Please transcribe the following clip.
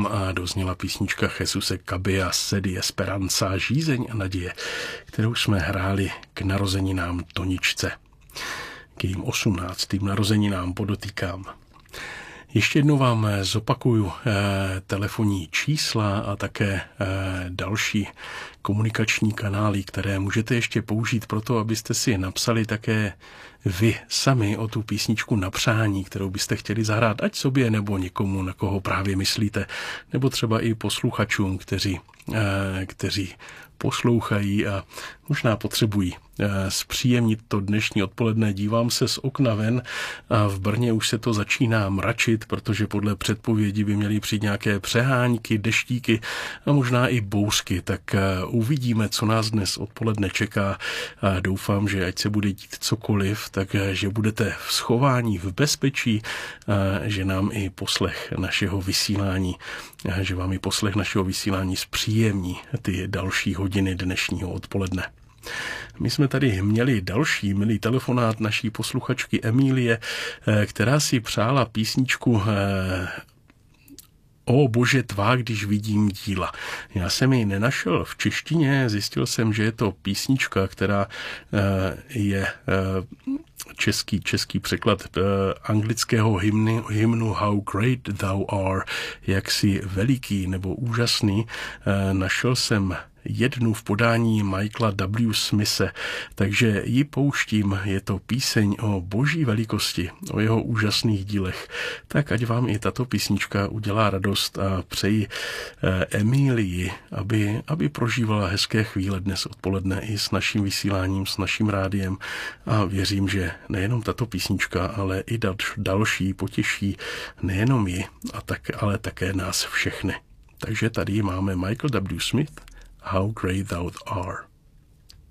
nám dozněla písnička Jesuse Cabia Sedi Esperanza, žízeň a naděje, kterou jsme hráli k narozeninám Toničce. K jejím 18. narozeninám podotýkám. Ještě jednou vám zopakuju telefonní čísla a také další komunikační kanály, které můžete ještě použít pro to, abyste si napsali také vy sami o tu písničku na přání, kterou byste chtěli zahrát, ať sobě nebo někomu, na koho právě myslíte, nebo třeba i posluchačům, kteří poslouchají a možná potřebují zpříjemnit to dnešní odpoledne. Dívám se z okna ven a v Brně už se to začíná mračit, protože podle předpovědi by měly přijít nějaké přehánky, deštíky a možná i bouřky. Tak uvidíme, co nás dnes odpoledne čeká a doufám, že ať se bude dít cokoliv, takže budete v schování, v bezpečí, že nám i poslech našeho vysílání, zpříjemní ty další hodiny dnešního odpoledne. My jsme tady měli další milý telefonát naší posluchačky Emílie, která si přála písničku O bože tvá, když vidím díla. Já jsem ji nenašel v češtině, zjistil jsem, že je to písnička, která je český překlad anglického hymnu How Great Thou Are, jak jsi veliký nebo úžasný. Našel jsem jednu v podání Michaela W. Smithe, takže ji pouštím, je to píseň o boží velikosti, o jeho úžasných dílech. Tak ať vám i tato písnička udělá radost a přeji Emílii, aby prožívala hezké chvíle dnes odpoledne i s naším vysíláním, s naším rádiem a věřím, že nejenom tato písnička, ale i další potěší nejenom ji, ale také nás všechny. Takže tady máme Michael W. Smith, How Great Thou Art.